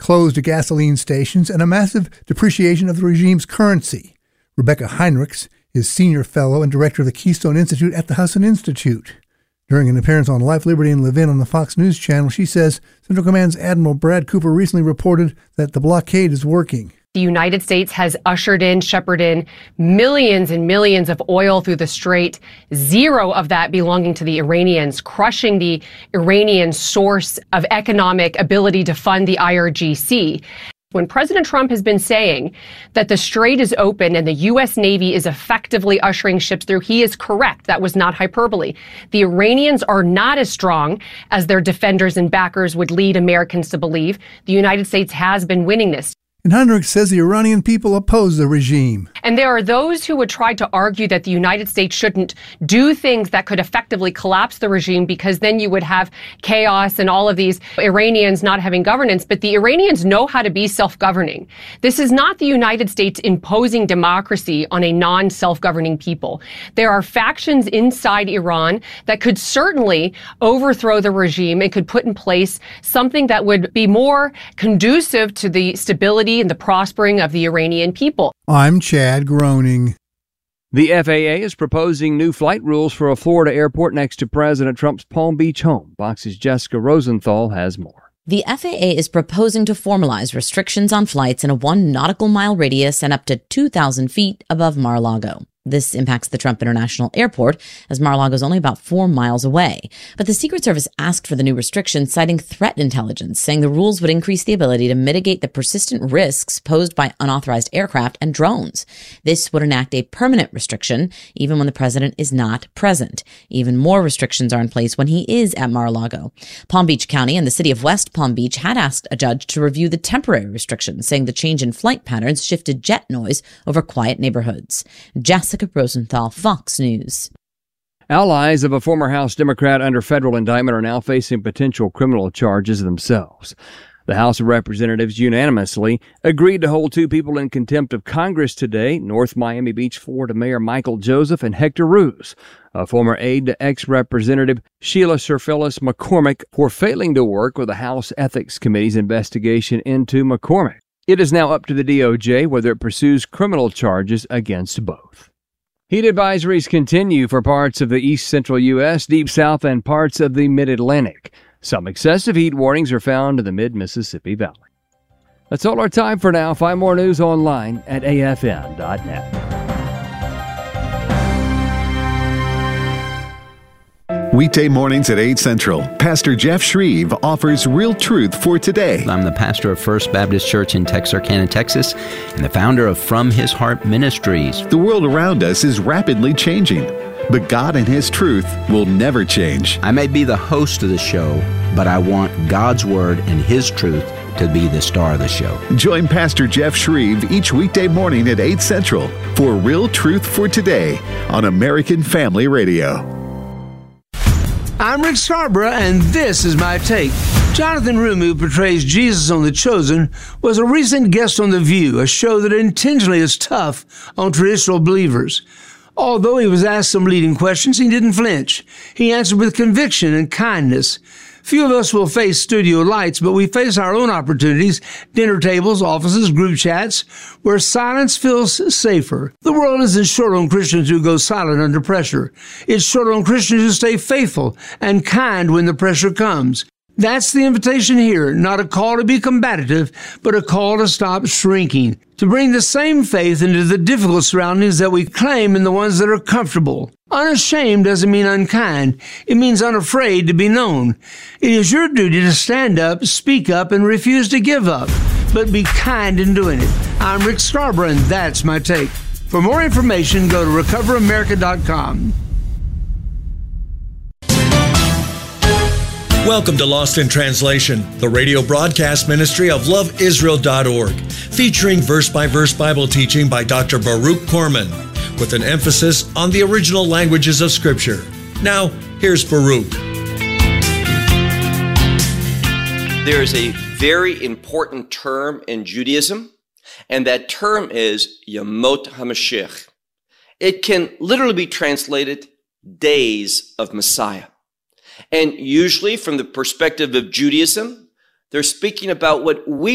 closed gasoline stations, and a massive depreciation of the regime's currency. Rebecca Heinrichs is senior fellow and director of the Keystone Institute at the Husson Institute. During an appearance on Life, Liberty, and Levin on the Fox News channel, she says Central Command's Admiral Brad Cooper recently reported that the blockade is working. The United States has shepherded in millions and millions of oil through the Strait, zero of that belonging to the Iranians, crushing the Iranian source of economic ability to fund the IRGC. When President Trump has been saying that the Strait is open and the U.S. Navy is effectively ushering ships through, he is correct. That was not hyperbole. The Iranians are not as strong as their defenders and backers would lead Americans to believe. The United States has been winning this. And Heinrich says the Iranian people oppose the regime. And there are those who would try to argue that the United States shouldn't do things that could effectively collapse the regime because then you would have chaos and all of these Iranians not having governance. But the Iranians know how to be self-governing. This is not the United States imposing democracy on a non-self-governing people. There are factions inside Iran that could certainly overthrow the regime and could put in place something that would be more conducive to the stability and the prospering of the Iranian people. I'm Chad Groening. The FAA is proposing new flight rules for a Florida airport next to President Trump's Palm Beach home. Fox's Jessica Rosenthal has more. The FAA is proposing to formalize restrictions on flights in a 1 nautical mile radius and up to 2,000 feet above Mar-a-Lago. This impacts the Trump International Airport, as Mar-a-Lago is only about 4 miles away. But the Secret Service asked for the new restrictions, citing threat intelligence, saying the rules would increase the ability to mitigate the persistent risks posed by unauthorized aircraft and drones. This would enact a permanent restriction, even when the president is not present. Even more restrictions are in place when he is at Mar-a-Lago. Palm Beach County and the city of West Palm Beach had asked a judge to review the temporary restrictions, saying the change in flight patterns shifted jet noise over quiet neighborhoods. Jessica Rosenthal, Fox News. Allies of a former House Democrat under federal indictment are now facing potential criminal charges themselves. The House of Representatives unanimously agreed to hold 2 people in contempt of Congress today, North Miami Beach, Florida Mayor Michael Joseph and Hector Ruse, a former aide to ex-Representative Sheila Sir-Phyllis McCormick, for failing to work with the House Ethics Committee's investigation into McCormick. It is now up to the DOJ whether it pursues criminal charges against both. Heat advisories continue for parts of the east central U.S., deep south, and parts of the mid-Atlantic. Some excessive heat warnings are found in the mid-Mississippi Valley. That's all our time for now. Find more news online at afn.net. Weekday mornings at 8 Central, Pastor Jeff Shreve offers real truth for today. I'm the pastor of First Baptist Church in Texarkana, Texas, and the founder of From His Heart Ministries. The world around us is rapidly changing, but God and His truth will never change. I may be the host of the show, but I want God's Word and His truth to be the star of the show. Join Pastor Jeff Shreve each weekday morning at 8 Central for Real Truth for Today on American Family Radio. I'm Rick Scarborough, and this is my take. Jonathan Room, who portrays Jesus on The Chosen, was a recent guest on The View, a show that intentionally is tough on traditional believers. Although he was asked some leading questions, he didn't flinch. He answered with conviction and kindness. Few of us will face studio lights, but we face our own opportunities, dinner tables, offices, group chats, where silence feels safer. The world isn't short on Christians who go silent under pressure. It's short on Christians who stay faithful and kind when the pressure comes. That's the invitation here, not a call to be combative, but a call to stop shrinking, to bring the same faith into the difficult surroundings that we claim in the ones that are comfortable. Unashamed doesn't mean unkind. It means unafraid to be known. It is your duty to stand up, speak up, and refuse to give up, but be kind in doing it. I'm Rick Scarborough, and that's my take. For more information, go to recoveramerica.com. Welcome to Lost in Translation, the radio broadcast ministry of loveisrael.org, featuring verse-by-verse Bible teaching by Dr. Baruch Korman, with an emphasis on the original languages of Scripture. Now, here's Baruch. There is a very important term in Judaism, and that term is Yamot HaMashiach. It can literally be translated days of Messiah. And usually from the perspective of Judaism, they're speaking about what we